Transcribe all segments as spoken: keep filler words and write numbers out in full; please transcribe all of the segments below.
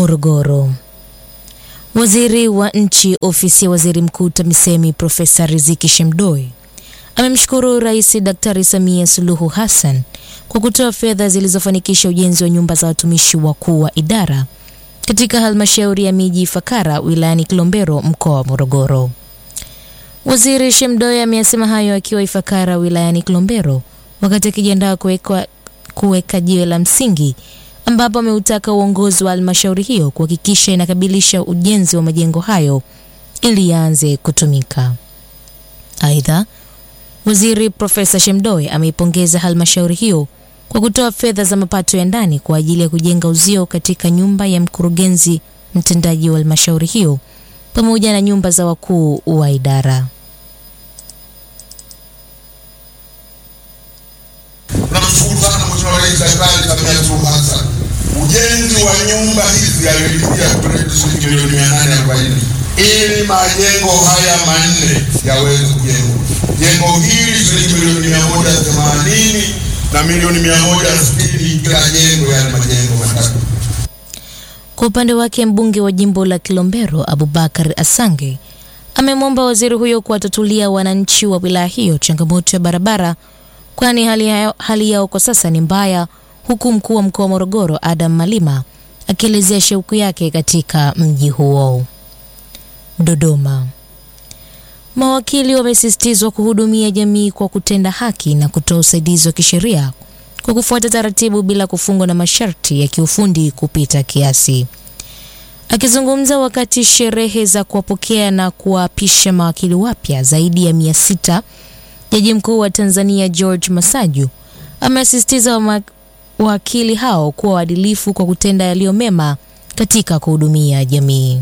Morogoro. Waziri wa Nchi, Ofisi ya Waziri Mkuu TAMISEMI, Profesa Riziki Shemdoe amemshukuru Rais Daktari Samia Suluhu Hassan kwa kutoa fedha zilizofanikisha ujenzi wa nyumba za watumishi wakuu wa idara katika halmashauri ya miji Ifakara wilayani Kilombero mkoa wa Morogoro. Waziri Shemdoe amesema hayo akiwa Ifakara wilayani Kilombero wakati akijiandaa kuweka kuweka jiwe la msingi, ambapo ameutaka uongozi wa halmashauri hiyo kuhakikisha inakabilisha ujenzi wa majengo hayo ili yaanze kutumika. Aidha, Waziri Profesa Shemdoe ameipongeza halmashauri hiyo kwa kutoa fedha za mapato ya ndani kwa ajili ya kujenga uzio katika nyumba ya mkurugenzi mtendaji wa halmashauri hiyo pamoja na nyumba za wakuu wa idara. Tunamshukuru sana Mheshimiwa Rais Daktari Samia Suluhu Hassan. Ujenzi wa nyumba hizi alilipia shilingi milioni mia nane arobaini ili majengo haya manne yaweze kujengwa. Jengo hili shilingi milioni mia moja themanini na milioni mia moja sitini kila jengo, yale majengo matatu. Kwa upande wake, mbunge wa jimbo la Kilombero Abubakar Asange amemwomba waziri huyo kuwatatulia wananchi wa wilaya hiyo changamoto ya barabara, kwani hali yao, hali yao kwa sasa ni mbaya, huku mkuu wa mkoa wa Morogoro Adam Malima akielezea shauku yake katika mji huo. Dodoma. Mawakili wamesisitizwa kuhudumia jamii kwa kutenda haki na kutoa usaidizi wa kisheria kwa kufuata taratibu bila kufungwa na masharti ya kiufundi kupita kiasi. Akizungumza wakati sherehe za kuwapokea na kuwaapisha mawakili wapya zaidi ya mia sita, Jaji Mkuu wa Tanzania George Masaju amesisitiza mawakili hao kuwa waadilifu kwa kutenda yaliyo mema katika kuhudumia jamii.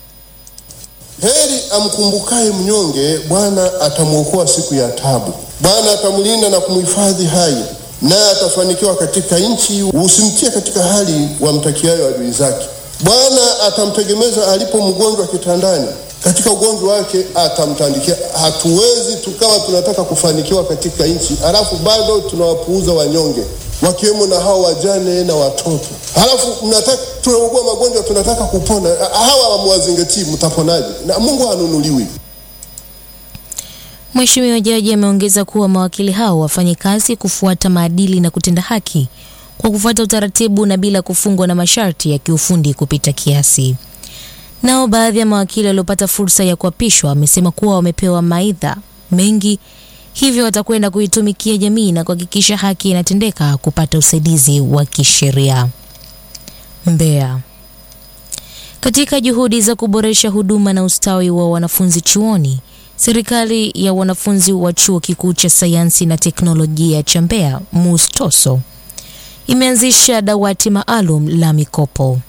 Heri amkumbukaye mnyonge, Bwana atamwokoa siku ya taabu. Bwana atamlinda na kumhifadhi hai, naye atafanikiwa katika nchi. Usimtie katika hali wamtakiayo adui zake. Bwana atamtegemeza alipo mgonjwa kitandani, katika ugonjwa wake atamtandikia. Hatuwezi tukawa tunataka kufanikiwa katika nchi alafu bado tunawapuuza wanyonge, wakiwemo na hao wajane na watoto. Halafu mnataka tunaugua magonjwa tunataka kupona, hawa hamwazingatii, mtaponaje? Na Mungu hanunuliwi. Mheshimiwa Jaji ameongeza kuwa mawakili hao wafanye kazi kufuata maadili na kutenda haki kwa kufuata utaratibu na bila kufungwa na masharti ya kiufundi kupita kiasi. Nao baadhi ya mawakili waliopata fursa ya kuapishwa wamesema kuwa wamepewa maidha mengi, hivyo watakwenda kuitumikia jamii na kuhakikisha haki inatendeka kupata usaidizi wa kisheria. Mbeya. Katika juhudi za kuboresha huduma na ustawi wa wanafunzi chuoni, serikali ya wanafunzi wa Chuo Kikuu cha Sayansi na Teknolojia cha Mbeya MUSTOSO imeanzisha dawati maalum la mikopo.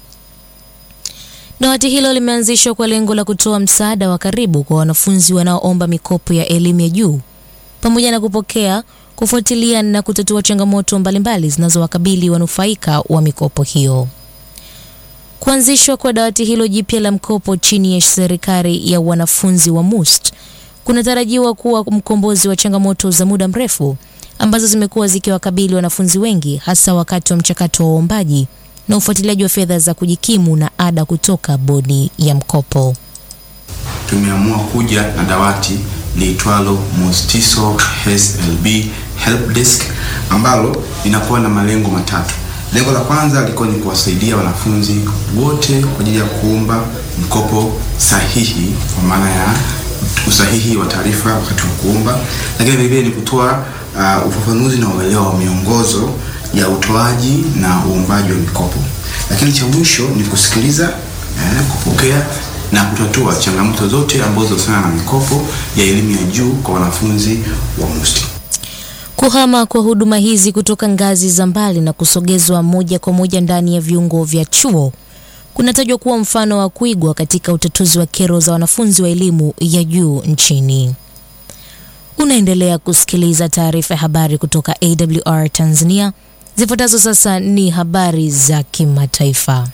Dawati hilo limeanzishwa kwa lengo la kutoa msaada wa karibu kwa wanafunzi wanaoomba mikopo ya elimu ya juu pamoja na kupokea, kufuatilia na kutatua changamoto mbalimbali zinazowakabili wanufaika wa mikopo hiyo. Kuanzishwa kwa dawati hilo jipya la mkopo chini ya serikali ya wanafunzi wa MUST kunatarajiwa kuwa mkombozi wa changamoto za muda mrefu ambazo zimekuwa zikiwakabili wanafunzi wengi, hasa wakati wa mchakato wa uombaji na ufuatiliaji wa fedha za kujikimu na ada kutoka bodi ya mkopo. Tumeamua kuja na dawati liitwalo MUSTISO S L B Help Desk ambalo linakuwa na malengo matatu. Lengo la kwanza liko ni kuwasaidia wanafunzi wote kwa ajili ya kuomba mkopo sahihi, kwa maana ya usahihi wa taarifa wakati wa kuomba, lakini vile vile ni kutoa uh, ufafanuzi na uelewa wa miongozo ya utoaji na uombaji wa mikopo. Lakini cha mwisho ni kusikiliza, eh, kupokea na kutatua changamoto zote ambazo zinahusiana na mikopo ya elimu ya juu kwa wanafunzi wa MUST. Kuhama kwa huduma hizi kutoka ngazi za mbali na kusogezwa moja kwa moja ndani ya viungo vya chuo kunatajwa kuwa mfano wa kuigwa katika utatuzi wa kero za wanafunzi wa elimu ya juu nchini. Unaendelea kusikiliza taarifa ya habari kutoka A W R Tanzania. Zifuatazo sasa ni habari za kimataifa.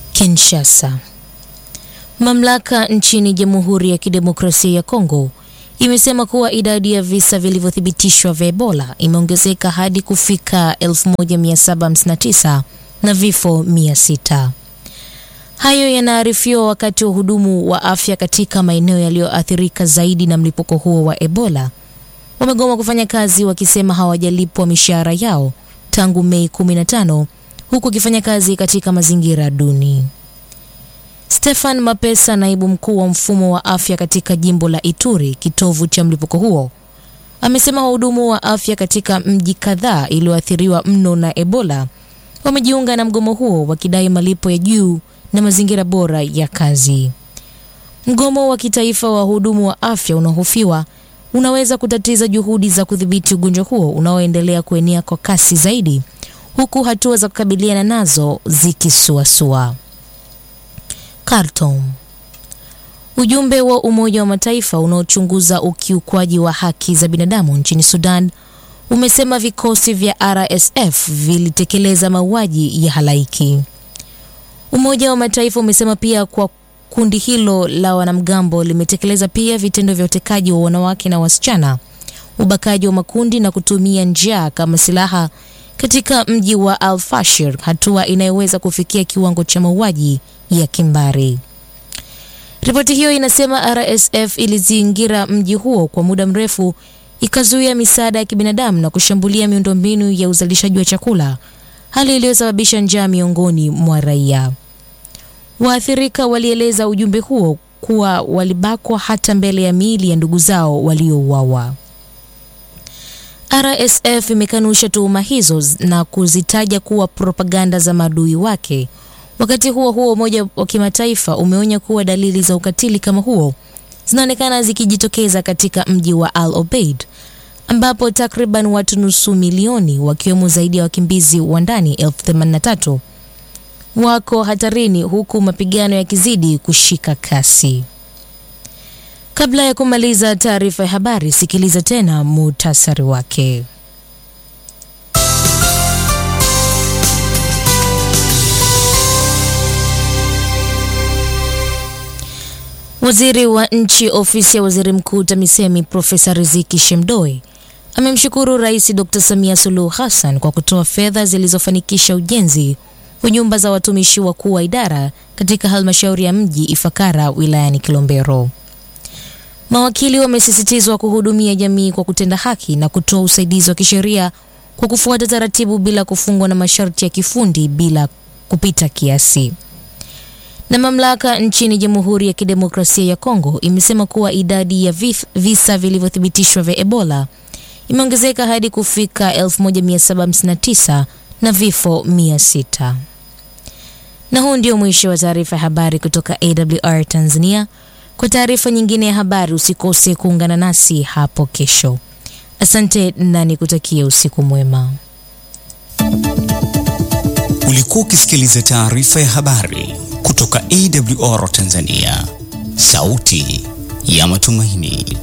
Kinshasa. Mamlaka nchini Jamhuri ya Kidemokrasia ya Kongo imesema kuwa idadi ya visa vilivyothibitishwa vya Ebola imeongezeka hadi kufika elfu moja mia saba hamsini na tisa na vifo mia sita. Hayo yanaarifiwa wakati wahudumu wa afya katika maeneo yaliyoathirika zaidi na mlipuko huo wa Ebola wamegoma kufanya kazi, wakisema hawajalipwa mishahara yao tangu Mei kumi na tano, huku wakifanya kazi katika mazingira duni. Stefan Mapesa, naibu mkuu wa mfumo wa afya katika jimbo la Ituri, kitovu cha mlipuko huo, amesema wahudumu wa afya katika mji kadhaa iliyoathiriwa mno na Ebola wamejiunga na mgomo huo, wakidai malipo ya juu na mazingira bora ya kazi. Mgomo wa kitaifa wa wahudumu wa afya unahofiwa unaweza kutatiza juhudi za kudhibiti ugonjwa huo unaoendelea kuenea kwa kasi zaidi, huku hatua za kukabiliana nazo zikisuasua. Khartoum. Ujumbe wa Umoja wa Mataifa unaochunguza ukiukwaji wa haki za binadamu nchini Sudan umesema vikosi vya R S F vilitekeleza mauaji ya halaiki. Umoja wa Mataifa umesema pia kwa kundi hilo la wanamgambo limetekeleza pia vitendo vya utekaji wa wanawake na wasichana, ubakaji wa makundi na kutumia njaa kama silaha katika mji wa Al-Fashir, hatua inayoweza kufikia kiwango cha mauaji ya kimbari. Ripoti hiyo inasema R S F ilizingira mji huo kwa muda mrefu, ikazuia misaada ya kibinadamu na kushambulia miundombinu ya uzalishaji wa chakula, hali iliyosababisha njaa miongoni mwa raia. Waathirika walieleza ujumbe huo kuwa walibakwa hata mbele ya miili ya ndugu zao waliouawa. R S F imekanusha tuhuma hizo na kuzitaja kuwa propaganda za maadui wake. Wakati huo huo, Umoja wa Kimataifa umeonya kuwa dalili za ukatili kama huo zinaonekana zikijitokeza katika mji wa Al Obeid, ambapo takriban watu nusu milioni, wakiwemo zaidi ya wakimbizi wa ndani elfu themanini na tatu, wako hatarini, huku mapigano yakizidi kushika kasi. Kabla ya kumaliza taarifa ya habari, sikiliza tena muhtasari wake. Waziri wa Nchi, Ofisi ya Waziri Mkuu TAMISEMI, Profesa Riziki Shemdoe amemshukuru Rais Dokta Samia Suluhu Hassan kwa kutoa fedha zilizofanikisha ujenzi wa nyumba za watumishi wakuu wa idara katika halmashauri ya mji Ifakara wilayani Kilombero. Mawakili wamesisitizwa kuhudumia jamii kwa kutenda haki na kutoa usaidizi wa kisheria kwa kufuata taratibu bila kufungwa na masharti ya kifundi bila kupita kiasi. Na mamlaka nchini Jamhuri ya Kidemokrasia ya Kongo imesema kuwa idadi ya vif, visa vilivyothibitishwa vya Ebola imeongezeka hadi kufika elfu moja mia saba hamsini na tisa na vifo mia sita. Na huu ndio mwisho wa taarifa ya habari kutoka A W R Tanzania. Kwa taarifa nyingine ya habari usikose kuungana nasi hapo kesho. Asante na nikutakia usiku mwema. Ulikuwa ukisikiliza taarifa ya habari kutoka A W R Tanzania, sauti ya matumaini.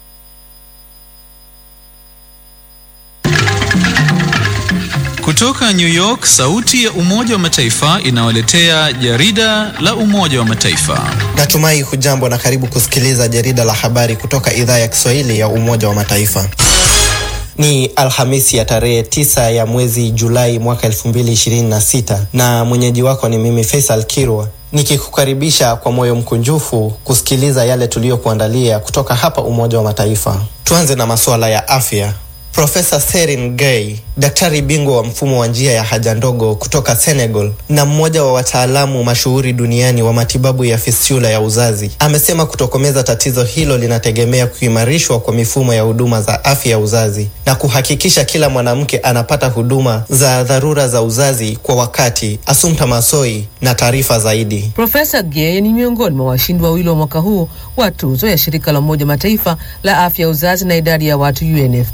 Kutoka New York, sauti ya Umoja wa Mataifa inawaletea jarida la Umoja wa Mataifa. Natumai hujambo na karibu kusikiliza jarida la habari kutoka idhaa ya Kiswahili ya Umoja wa Mataifa. Ni Alhamisi ya tarehe tisa ya mwezi Julai mwaka elfu mbili ishirini na sita na mwenyeji wako ni mimi Faisal Kirwa, nikikukaribisha kwa moyo mkunjufu kusikiliza yale tuliyokuandalia kutoka hapa Umoja wa Mataifa. Tuanze na masuala ya afya. Profesa Serin Gay, daktari bingwa wa mfumo wa njia ya haja ndogo kutoka Senegal na mmoja wa wataalamu mashuhuri duniani wa matibabu ya fistula ya uzazi, amesema kutokomeza tatizo hilo linategemea kuimarishwa kwa mifumo ya huduma za afya ya uzazi na kuhakikisha kila mwanamke anapata huduma za dharura za uzazi kwa wakati. Assumpta Masoi na taarifa zaidi. Profesa Gay ni miongoni mwa washindi wawili wa mwaka huu wa tuzo ya shirika la Umoja Mataifa la afya ya uzazi na idadi ya watu U N F P A.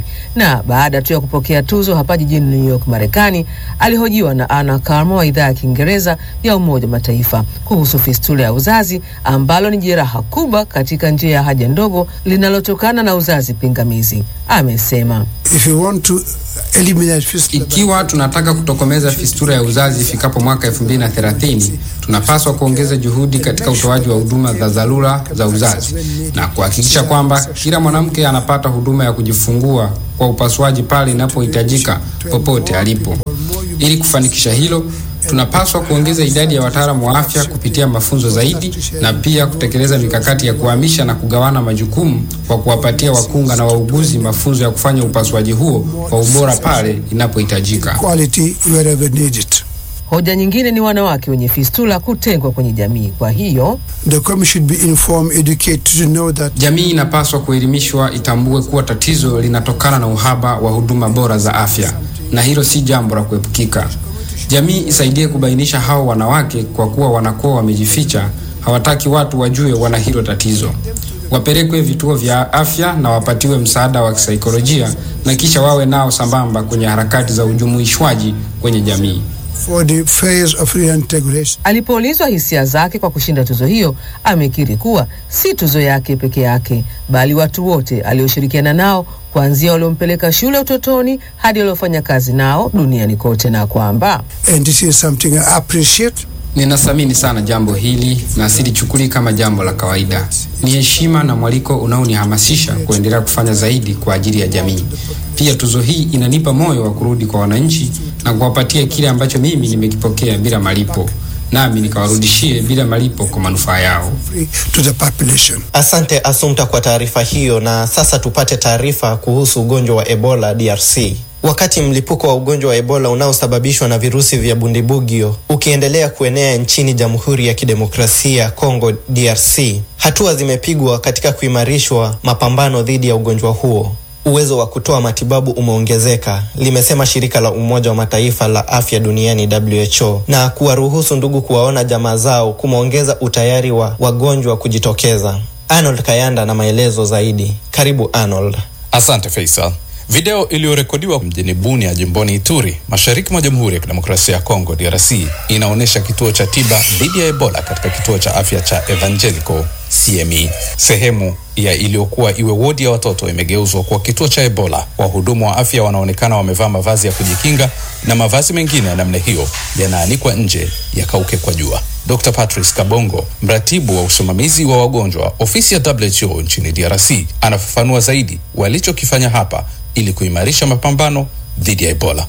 Na baada tu ya kupokea tuzo hapa jijini New York, Marekani, alihojiwa na Anna Karmo wa idhaa ya Kiingereza ya Umoja wa Mataifa kuhusu fistula ya uzazi, ambalo ni jeraha kubwa katika njia ya haja ndogo linalotokana na uzazi pingamizi. Amesema, If you want to eliminate fistula, ikiwa tunataka kutokomeza fistula ya uzazi ifikapo mwaka elfu mbili na thelathini, tunapaswa kuongeza juhudi katika utoaji wa huduma za dharura za uzazi na kuhakikisha kwamba kila mwanamke anapata huduma ya kujifungua kwa upasuaji pale inapohitajika popote alipo. Ili kufanikisha hilo, tunapaswa kuongeza idadi ya wataalamu wa afya kupitia mafunzo zaidi na pia kutekeleza mikakati ya kuhamisha na kugawana majukumu kwa kuwapatia wakunga na wauguzi mafunzo ya kufanya upasuaji huo kwa ubora pale inapohitajika. Quality wherever needed. Hoja nyingine ni wanawake wenye fistula kutengwa kwenye jamii. Kwa hiyo, the commission should be informed, educated to know that jamii inapaswa kuelimishwa itambue kuwa tatizo linatokana na uhaba wa huduma bora za afya, na hilo si jambo la kuepukika. Jamii isaidie kubainisha hao wanawake kwa kuwa wanakuwa wamejificha, hawataki watu wajue wana hilo tatizo. Wapelekwe vituo vya afya na wapatiwe msaada wa kisaikolojia na kisha wawe nao sambamba kwenye harakati za ujumuishwaji kwenye jamii. For the phase of reintegration. Alipoulizwa hisia zake kwa kushinda tuzo hiyo, amekiri kuwa si tuzo yake peke yake, bali watu wote alioshirikiana nao, kuanzia waliompeleka shule utotoni hadi waliofanya kazi nao duniani kote, na kwamba, and this is something I appreciate. Ninathamini sana jambo hili na silichukuli kama jambo la kawaida. Ni heshima na mwaliko unaonihamasisha kuendelea kufanya zaidi kwa ajili ya jamii. Pia tuzo hii inanipa moyo wa kurudi kwa wananchi na kuwapatia kile ambacho mimi nimekipokea bila malipo, nami nikawarudishie bila malipo kwa manufaa yao. To the population. Asante Assumpta kwa taarifa hiyo, na sasa tupate taarifa kuhusu ugonjwa wa Ebola D R C. Wakati mlipuko wa ugonjwa wa Ebola unaosababishwa na virusi vya Bundibugyo ukiendelea kuenea nchini Jamhuri ya Kidemokrasia Kongo D R C, hatua zimepigwa katika kuimarishwa mapambano dhidi ya ugonjwa huo. Uwezo wa kutoa matibabu umeongezeka, limesema shirika la Umoja wa Mataifa la Afya Duniani W H O, na kuwaruhusu ndugu kuwaona jamaa zao kumeongeza utayari wa wagonjwa kujitokeza. Arnold Kayanda na maelezo zaidi. Karibu Arnold. Asante Faisal. Video iliyorekodiwa mjini Bunia, jimboni Ituri, mashariki mwa Jamhuri ya Kidemokrasia ya Kongo D R C, inaonyesha kituo cha tiba dhidi ya Ebola katika kituo cha afya cha Evangelical C M E. Sehemu ya iliyokuwa iwe wodi ya watoto imegeuzwa kwa kituo cha Ebola. Wahudumu wa afya wanaonekana wamevaa mavazi ya kujikinga na mavazi mengine ya namna hiyo yanaanikwa nje yakauke kwa jua. Doctor Patrice Kabongo, mratibu wa usimamizi wa wagonjwa ofisi ya W H O nchini D R C, anafafanua zaidi walichokifanya hapa ili kuimarisha mapambano dhidi ya Ebola.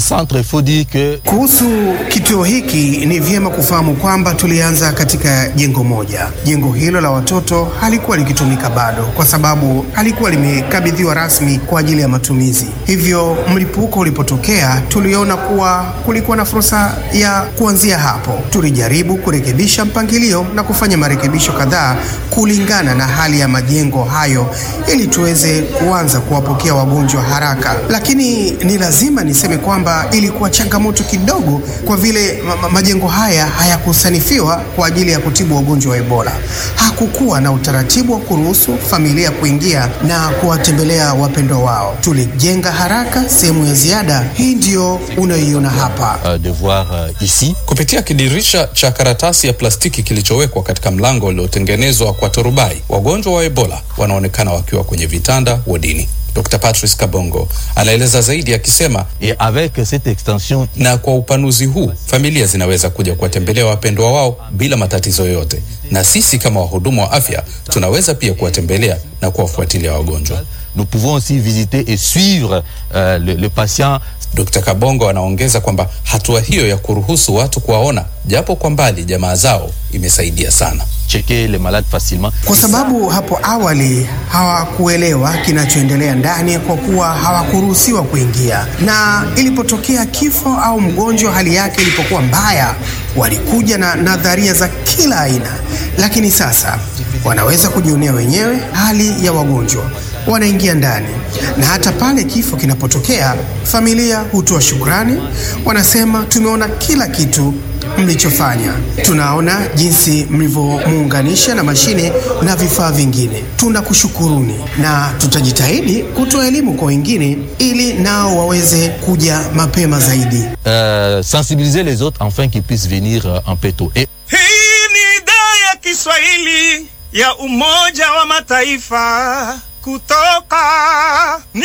Kuhusu kituo hiki ni vyema kufahamu kwamba tulianza katika jengo moja. Jengo hilo la watoto halikuwa likitumika bado kwa sababu halikuwa limekabidhiwa rasmi kwa ajili ya matumizi. Hivyo mlipuko ulipotokea, tuliona kuwa kulikuwa na fursa ya kuanzia hapo. Tulijaribu kurekebisha mpangilio na kufanya marekebisho kadhaa kulingana na hali ya majengo hayo ili tuweze kuanza kuwapokea wagonjwa haraka. Lakini ni lazima niseme kwamba ilikuwa changamoto kidogo kwa vile ma majengo haya hayakusanifiwa kwa ajili ya kutibu wagonjwa wa Ebola. Hakukuwa na utaratibu wa kuruhusu familia kuingia na kuwatembelea wapendwa wao. Tulijenga haraka sehemu ya ziada. Hii ndio unaiona hapa. Uh, devoir uh, ici. Kupitia kidirisha cha karatasi ya plastiki kilichowekwa katika mlango uliotengenezwa kwa turubai, wagonjwa wa Ebola wanaonekana wakiwa kwenye vitanda wodini. Doctor Patrice Kabongo anaeleza zaidi akisema, et avec cette extension, na kwa upanuzi huu familia zinaweza kuja kuwatembelea wapendwa wao bila matatizo yoyote, na sisi kama wahudumu wa afya tunaweza pia kuwatembelea na kuwafuatilia wagonjwa. Nous pouvons aussi visiter et suivre euh, le, le patient. Doctor Kabongo anaongeza kwamba hatua hiyo ya kuruhusu watu kuwaona japo kwa mbali jamaa zao imesaidia sana. Checker les malades facilement. Kwa sababu hapo awali hawakuelewa kinachoendelea ndani kwa kuwa hawakuruhusiwa kuingia. Na ilipotokea kifo au mgonjwa hali yake ilipokuwa mbaya, walikuja na nadharia za kila aina. Lakini sasa wanaweza kujionea wenyewe hali ya wagonjwa. wanaingia ndani, na hata pale kifo kinapotokea, familia hutoa shukrani. Wanasema, tumeona kila kitu mlichofanya, tunaona jinsi mlivyomuunganisha na mashine na vifaa vingine. Tunakushukuruni na tutajitahidi kutoa elimu kwa wengine ili nao waweze kuja mapema zaidi. Euh, sensibiliser les autres afin qu'ils puissent venir euh, en plus tôt. Et... Hii ni idhaa ya Kiswahili ya Umoja wa Mataifa kutoka New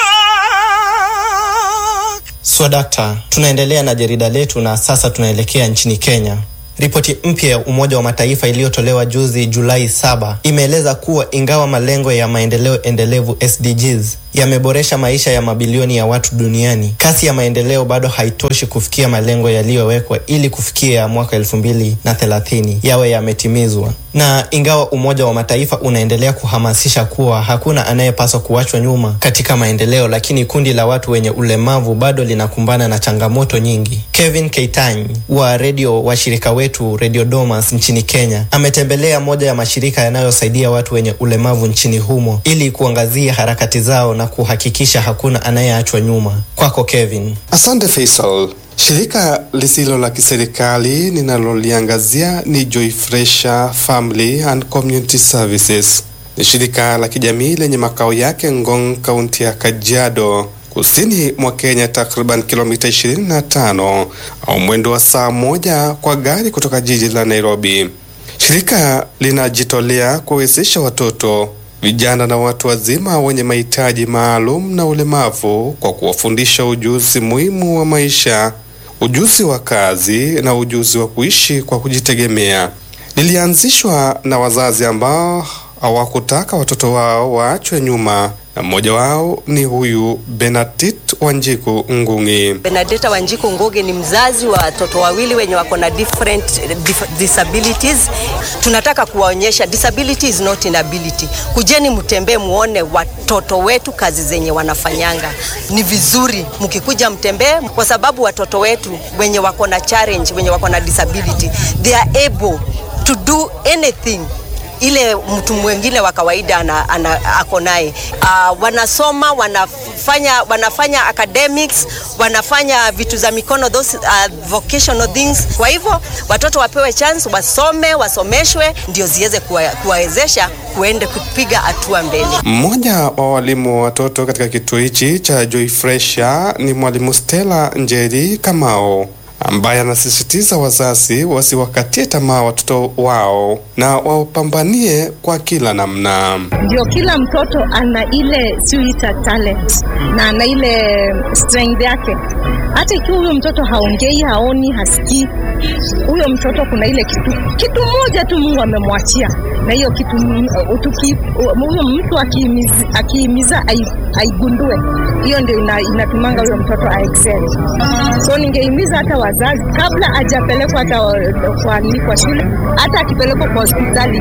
York. Swadakta, tunaendelea na jarida letu na sasa tunaelekea nchini Kenya. Ripoti mpya ya Umoja wa Mataifa iliyotolewa juzi Julai saba imeeleza kuwa ingawa malengo ya maendeleo endelevu S D Gs yameboresha maisha ya mabilioni ya watu duniani, kasi ya maendeleo bado haitoshi kufikia malengo yaliyowekwa ili kufikia mwaka elfu mbili na thelathini yawe yametimizwa. Na ingawa Umoja wa Mataifa unaendelea kuhamasisha kuwa hakuna anayepaswa kuachwa nyuma katika maendeleo, lakini kundi la watu wenye ulemavu bado linakumbana na changamoto nyingi. Kevin Keitany wa radio wa shirika wetu Radio Domas nchini Kenya ametembelea moja ya mashirika yanayosaidia watu wenye ulemavu nchini humo ili kuangazia harakati zao na kuhakikisha hakuna anayeachwa nyuma. Kwako Kevin. Asante Faisal. Shirika lisilo la kiserikali ninaloliangazia ni Joy Fresha Family and Community Services. Ni shirika la kijamii lenye makao yake Ngong, kaunti ya Kajiado, kusini mwa Kenya, takriban kilomita ishirini na tano au mwendo wa saa moja kwa gari kutoka jiji la Nairobi. Shirika linajitolea kuwezesha watoto, vijana na watu wazima wenye mahitaji maalum na ulemavu kwa kuwafundisha ujuzi muhimu wa maisha, ujuzi wa kazi na ujuzi wa kuishi kwa kujitegemea. Lilianzishwa na wazazi ambao hawakutaka watoto wao waachwe nyuma, na mmoja wao ni huyu Benatit Wanjiku Ngungi. Benedetta Wanjiku Ngungi ni mzazi wa watoto wawili wenye wako na different dif- disabilities. Tunataka kuwaonyesha disability is not inability. Kujeni mtembee muone watoto wetu kazi zenye wanafanyanga. Ni vizuri mkikuja mtembee, kwa sababu watoto wetu wenye wako na challenge, wenye wako na disability, they are able to do anything ile mtu mwingine wa kawaida ana, ana ako naye. Uh, wanasoma, wanafanya wanafanya academics, wanafanya vitu za mikono, those uh, vocational things. Kwa hivyo watoto wapewe chance, wasome, wasomeshwe, ndio ziweze kuwawezesha kuende kupiga hatua mbele. Mmoja wa walimu wa watoto katika kituo hichi cha Joy Fresha ni mwalimu Stella Njeri Kamao, ambaye anasisitiza wazazi wasiwakatie tamaa watoto wao na wapambanie kwa kila namna. Ndio kila mtoto ana ile sweet talent na ana ile strength yake. Hata ikiwa huyo mtoto haongei, haoni, hasikii, huyo mtoto kuna ile kitu kitu moja tu Mungu amemwachia, na hiyo kitu utuki huyo mtu akihimiza akihimiza aigundue, hiyo ndio ina, inatumanga huyo mtoto a excel. So ningehimiza hata wazazi kabla hajapelekwa hata kwa ni kwa shule, hata akipelekwa kwa hospitali,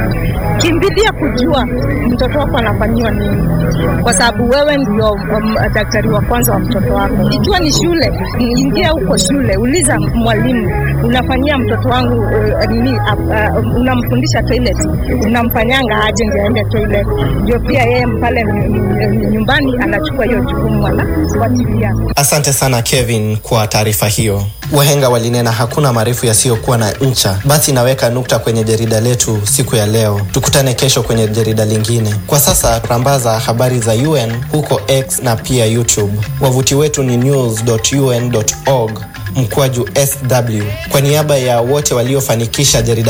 kimbidia kujua mtoto wako anafanywa nini, kwa sababu wewe ndio um, daktari wa kwanza wa mtoto wako. Ikiwa ni shule, ingia huko shule, uliza mwalimu, unafanyia mtoto wangu uh, nini uh, uh, unamfundisha toilet, unamfanyanga aje ndio aende toilet, ndio pia yeye pale nyumbani anachukua hiyo jukumu anafuatilia. Asante sana Kevin kwa taarifa hiyo. Wahenga walinena hakuna marefu yasiyokuwa na ncha. Basi naweka nukta kwenye jarida letu siku ya leo. Tukutane kesho kwenye jarida lingine. Kwa sasa rambaza habari za U N huko X na pia YouTube. Wavuti wetu ni news dot u n dot org mkwaju S W. Kwa niaba ya wote waliofanikisha jarida